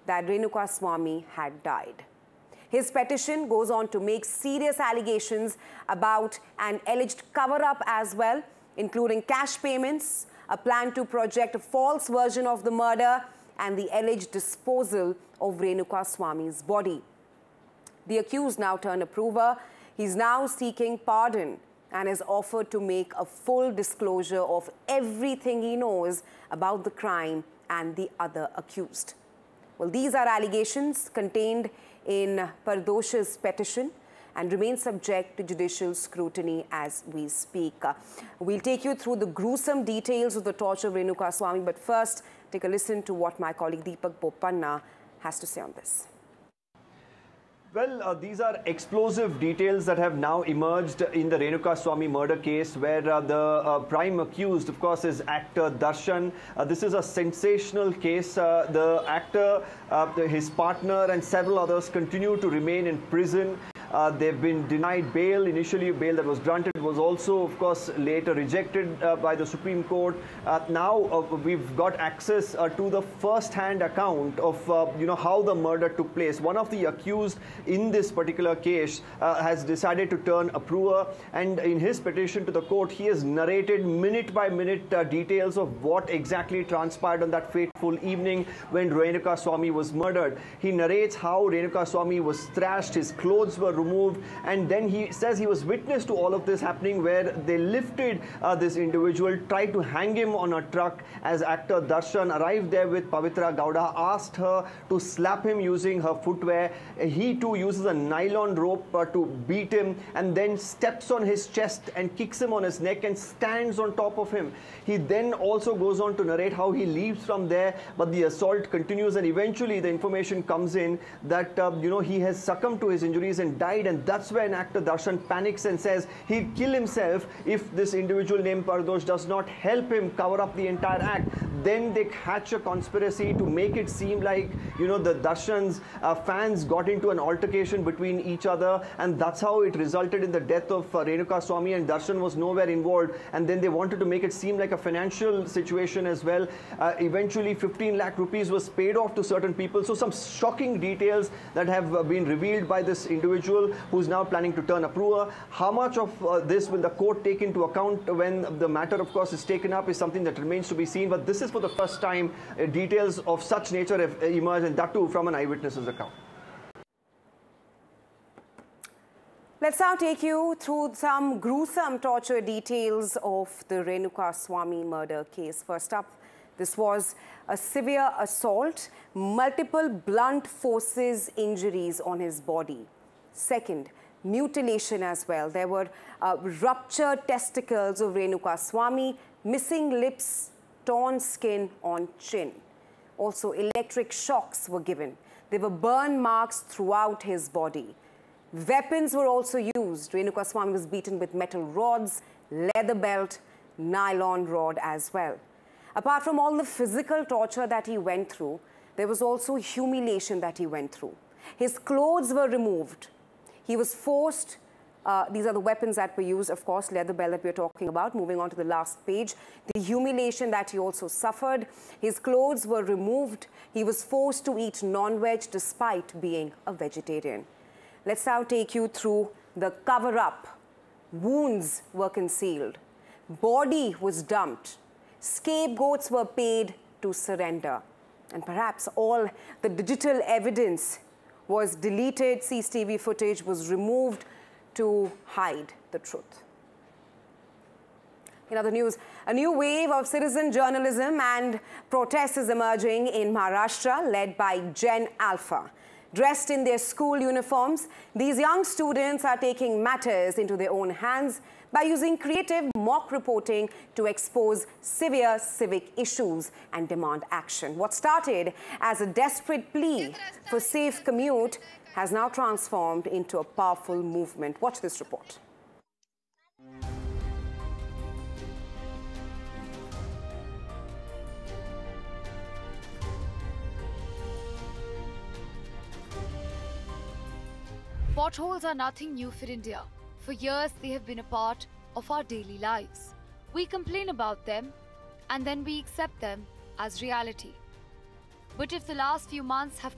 that Renukaswamy had died. His petition goes on to make serious allegations about an alleged cover-up as well, including cash payments, a plan to project a false version of the murder, and the alleged disposal of Renukaswamy's body. The accused now turned approver. He's now seeking pardon and has offered to make a full disclosure of everything he knows about the crime and the other accused. Well, these are allegations contained in Pardosh's petition and remain subject to judicial scrutiny as we speak. We'll take you through the gruesome details of the torture of Renukaswamy, but first, take a listen to what my colleague Deepak Bopanna has to say on this. Well, these are explosive details that have now emerged in the Renukaswamy murder case, where the prime accused, of course, is actor Darshan. This is a sensational case. The actor, his partner and several others continue to remain in prison. They've been denied bail. Initially, bail that was granted was also, of course, later rejected by the Supreme Court. Now we've got access to the first-hand account of how the murder took place. One of the accused in this particular case has decided to turn approver, and in his petition to the court, he has narrated minute-by-minute details of what exactly transpired on that fateful evening when Renukaswamy was murdered. He narrates how Renukaswamy was thrashed, his clothes were removed, and then he says he was witness to all of this happening, where they lifted this individual, tried to hang him on a truck. As actor Darshan arrived there with Pavitra Gowda, asked her to slap him using her footwear. He too uses a nylon rope to beat him, and then steps on his chest and kicks him on his neck and stands on top of him. He then also goes on to narrate how he leaves from there, but the assault continues, and eventually the information comes in that he has succumbed to his injuries and died, and that's when actor Darshan panics and says he'll kill himself if this individual named Pardosh does not help him cover up the entire act. Then they hatch a conspiracy to make it seem like the Darshan's fans got into an altercation between each other, and that's how it resulted in the death of Renukaswamy, and Darshan was nowhere involved. And then they wanted to make it seem like a financial situation as well. Eventually 15 lakh rupees was paid off to certain people. So some shocking details that have been revealed by this individual who's now planning to turn approver. How much of this will the court take into account when the matter, of course, is taken up is something that remains to be seen. But this is for the first time details of such nature have emerged, and that too from an eyewitness's account. Let's now take you through some gruesome torture details of the Renukaswamy murder case. First up, this was a severe assault, multiple blunt forces injuries on his body. Second, mutilation as well. There were ruptured testicles of Renukaswamy, missing lips, torn skin on chin. Also, electric shocks were given. There were burn marks throughout his body. Weapons were also used. Renukaswamy was beaten with metal rods, leather belt, nylon rod as well. Apart from all the physical torture that he went through, there was also humiliation that he went through. His clothes were removed. He was forced, these are the weapons that were used, of course, leather belt that we're talking about. Moving on to the last page, the humiliation that he also suffered. His clothes were removed. He was forced to eat non-veg despite being a vegetarian. Let's now take you through the cover-up. Wounds were concealed. Body was dumped. Scapegoats were paid to surrender. And perhaps all the digital evidence was deleted. CCTV footage was removed to hide the truth. In other news, a new wave of citizen journalism and protests is emerging in Maharashtra, led by Gen Alpha. Dressed in their school uniforms, these young students are taking matters into their own hands by using creative mock reporting to expose severe civic issues and demand action. What started as a desperate plea for safe commute has now transformed into a powerful movement. Watch this report. Potholes are nothing new for India. For years, they have been a part of our daily lives. We complain about them and then we accept them as reality. But if the last few months have